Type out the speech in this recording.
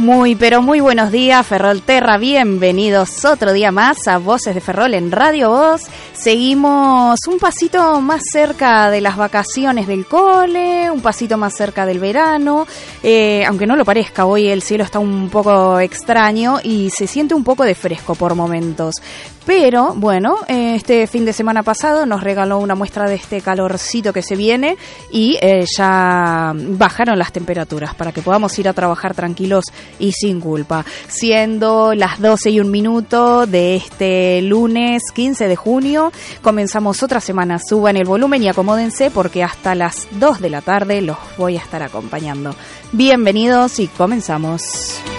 Muy, pero muy buenos días, Ferrolterra. Bienvenidos otro día más a Voces de Ferrol en Radio Voz. Seguimos un pasito más cerca de las vacaciones del cole, un pasito más cerca del verano. Aunque no lo parezca, hoy el cielo está un poco extraño y se siente un poco de fresco por momentos. Pero, bueno, este fin de semana pasado nos regaló una muestra de este calorcito que se viene y ya bajaron las temperaturas para que podamos ir a trabajar tranquilos y sin culpa. Siendo las 12:01 de este lunes 15 de junio, comenzamos otra semana. Suban el volumen y acomódense porque hasta las 2 de la tarde los voy a estar acompañando. Bienvenidos y comenzamos.